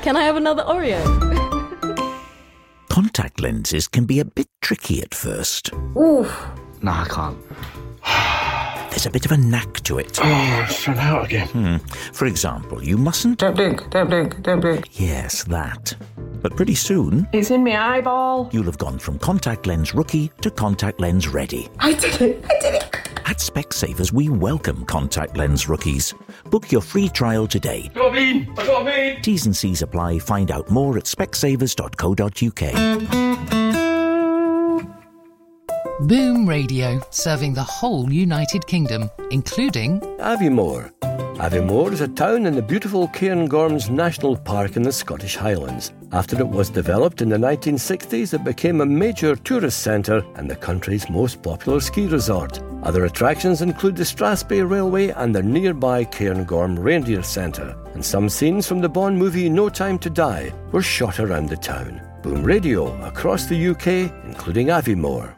Can I have another Oreo? Contact lenses can be a bit tricky at first. Oof. Nah, I can't. There's a bit of a knack to it. Oh, it's run out again. For example, you mustn't... Don't blink, don't blink, don't blink. Yes, that. But pretty soon, It's in my eyeball. you'll have gone from contact lens rookie to contact lens ready. I did it. At Specsavers, we welcome contact lens rookies. Book your free trial today. I got a bean. T's and C's apply. Find out more at specsavers.co.uk. Boom Radio, serving the whole United Kingdom, including Aviemore. Aviemore is a town in the beautiful Cairngorms National Park in the Scottish Highlands. After it was developed in the 1960s, it became a major tourist centre and the country's most popular ski resort. Other attractions include the Strathspey Railway and the nearby Cairngorm Reindeer Centre. And some scenes from the Bond movie No Time to Die were shot around the town. Boom Radio across the UK, including Aviemore.